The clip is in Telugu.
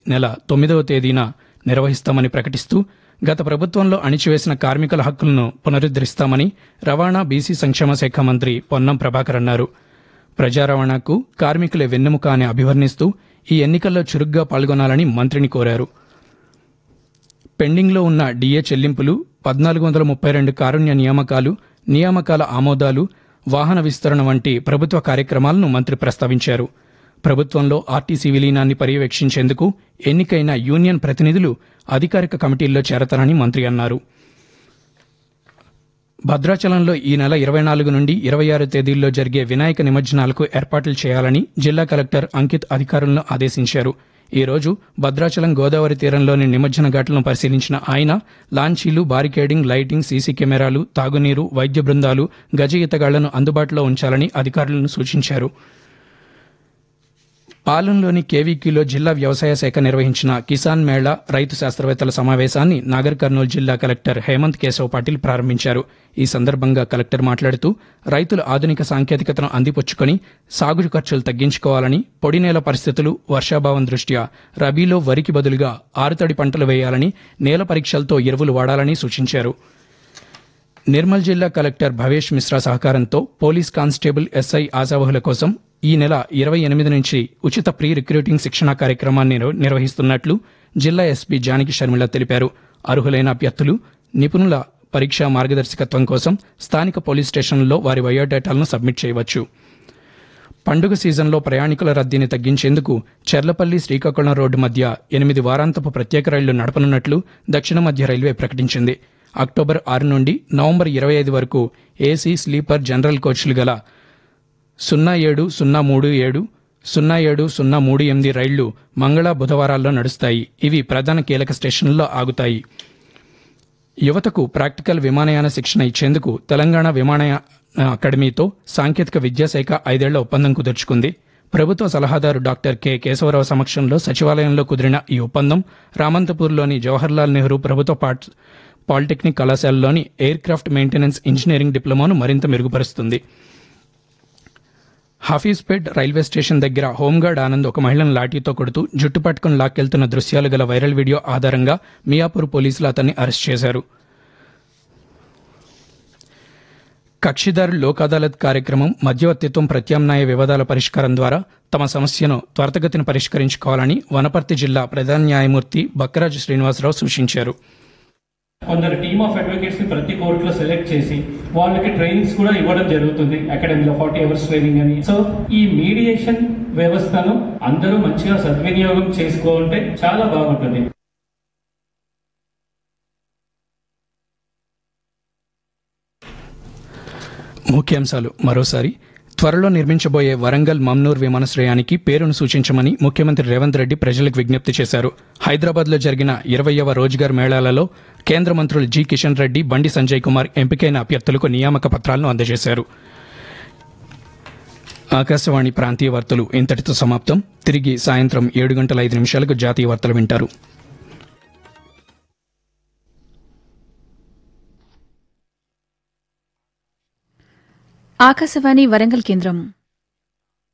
నెల 9వ తేదీన నిర్వహిస్తామని ప్రకటిస్తూ గత ప్రభుత్వంలో అణిచివేసిన కార్మికుల హక్కులను పునరుద్దరిస్తామని రవాణా బీసీ సంక్షేమ శాఖ మంత్రి పొన్నం ప్రభాకర్ అన్నారు. ప్రజా రవాణాకు కార్మికులే వెన్నెముక అని అభివర్ణిస్తూ ఈ ఎన్నికల్లో చురుగ్గా పాల్గొనాలని మంత్రిని కోరారు. పెండింగ్లో ఉన్న డిఏ చెల్లింపులు, 1432 కారుణ్య నియామకాల ఆమోదాలు, వాహన విస్తరణ వంటి ప్రభుత్వ కార్యక్రమాలను మంత్రి ప్రస్తావించారు. ప్రభుత్వంలో ఆర్టీసీ విలీనాన్ని పర్యవేక్షించేందుకు ఎన్నికైన యూనియన్ ప్రతినిధులు అధికారిక కమిటీల్లో చేరతారని మంత్రి అన్నారు. భద్రాచలంలో ఈ నెల 24 నుండి 26 తేదీల్లో జరిగే వినాయక నిమజ్జనాలకు ఏర్పాట్లు చేయాలని జిల్లా కలెక్టర్ అంకిత్ అధికారులను ఆదేశించారు. ఈ రోజు భద్రాచలం గోదావరి తీరంలోని నిమజ్జన ఘాట్లను పరిశీలించిన ఆయన లాంచీలు, బారికేడింగ్, లైటింగ్, సీసీ కెమెరాలు, తాగునీరు, వైద్య బృందాలు, గజ ఈతగాళ్లను అందుబాటులో ఉంచాలని అధికారులను సూచించారు. పాలెంలోని కేవీక్యూలో జిల్లా వ్యవసాయ శాఖ నిర్వహించిన కిసాన్ మేళా రైతు శాస్త్రవేత్తల సమావేశాన్ని నాగర్ కర్నూలు జిల్లా కలెక్టర్ హేమంత్ కేశవ్ పాటిల్ ప్రారంభించారు. ఈ సందర్భంగా కలెక్టర్ మాట్లాడుతూ రైతులు ఆధునిక సాంకేతికతను అందిపుచ్చుకొని సాగు ఖర్చులు తగ్గించుకోవాలని, పొడినేల పరిస్థితులు, వర్షాభావం దృష్ట్యా రబీలో వరికి బదులుగా ఆరుతడి పంటలు వేయాలని, నేల పరీక్షలతో ఎరువులు వాడాలని సూచించారు. నిర్మల్ జిల్లా కలెక్టర్ భవేష్ మిశ్రా సహకారంతో పోలీస్ కానిస్టేబుల్ ఎస్ఐ ఆశావహుల కోసం ఈ నెల 28 నుంచి ఉచిత ప్రీ రిక్రూటింగ్ శిక్షణా కార్యక్రమాన్ని నిర్వహిస్తున్నట్లు జిల్లా ఎస్పీ జానకి షర్మిల తెలిపారు. అర్హులైన అభ్యర్థులు నిపుణుల పరీక్షా మార్గదర్శకత్వం కోసం స్థానిక పోలీస్ స్టేషన్లలో వారి బయోడేటాలను సబ్మిట్ చేయవచ్చు. పండుగ సీజన్లో ప్రయాణికుల రద్దీని తగ్గించేందుకు చెర్లపల్లి శ్రీకాకుళం రోడ్డు మధ్య 8 వారాంతపు ప్రత్యేక రైళ్లు నడపనున్నట్లు దక్షిణ మధ్య రైల్వే ప్రకటించింది. అక్టోబర్ 6 నుండి నవంబర్ 25 వరకు ఏసీ, స్లీపర్, జనరల్ కోచ్లు గల 07-037, 07-038 రైళ్లు మంగళ, బుధవారాల్లో నడుస్తాయి. ఇవి ప్రధాన కీలక స్టేషన్లలో ఆగుతాయి. యువతకు ప్రాక్టికల్ విమానయాన శిక్షణ ఇచ్చేందుకు తెలంగాణ విమానయాన అకాడమీతో సాంకేతిక విద్యాశాఖ 5 ఏళ్ల ఒప్పందం కుదుర్చుకుంది. ప్రభుత్వ సలహాదారు డాక్టర్ కె కేశవరావు సమక్షంలో సచివాలయంలో కుదిరిన ఈ ఒప్పందం రామంతపూర్లోని జవహర్లాల్ నెహ్రూ ప్రభుత్వ polytechnic కళాశాలలోని air craft maintenance engineering డిప్లొమాను మరింత మెరుగుపరుస్తుంది. హఫీజ్పేట్ రైల్వే స్టేషన్ దగ్గర హోంగార్డ్ ఆనంద్ ఒక మహిళను లాఠీతో కొడుతూ జుట్టు పట్టుకుని లాక్కెళ్తున్న దృశ్యాలు గల వైరల్ వీడియో ఆధారంగా మియాపూర్ పోలీసులు అతన్ని అరెస్ట్ చేశారు. కక్షిదారు లోక్ అదాలత్ కార్యక్రమం మధ్యవర్తిత్వం, ప్రత్యామ్నాయ వివాదాల పరిష్కారం ద్వారా తమ సమస్యను త్వరితగతిన పరిష్కరించుకోవాలని వనపర్తి జిల్లా ప్రధాన న్యాయమూర్తి బక్కరాజు శ్రీనివాసరావు సూచించారు. కొందరు టీమ్ ఆఫ్ అడ్వకేట్స్ ని ప్రతి కోర్టులో సెలెక్ట్ చేసి వాళ్ళకి ట్రైనింగ్స్ కూడా ఇవ్వడం జరుగుతుంది. అకాడమీలో 40 hours ట్రైనింగ్ అని. సో ఈ మీడియేషన్ వ్యవస్థను అందరూ మంచిగా సద్వినియోగం చేసుకోవాలంటే చాలా బాగుంటుంది. ముఖ్యాంశాలు మరోసారి. త్వరలో నిర్మించబోయే వరంగల్ మమ్నూర్ విమానాశ్రయానికి పేరును సూచించమని ముఖ్యమంత్రి రేవంత్ రెడ్డి ప్రజలకు విజ్ఞప్తి చేశారు. హైదరాబాద్లో జరిగిన 20వ రోజ్గార్ మేళాలలో కేంద్ర మంత్రులు జి కిషన్ రెడ్డి, బండి సంజయ్ కుమార్ ఎంపికైన అభ్యర్థులకు నియామక పత్రాలను అందజేశారు. ఆకాశవాణి ప్రాంతీయ వార్తలు ఇంతటితో సమాప్తం. తిరిగి సాయంత్రం 7:05 జాతీయ వార్తలు వింటారు. ఆకాశవాణి వరంగల్ కేంద్రం.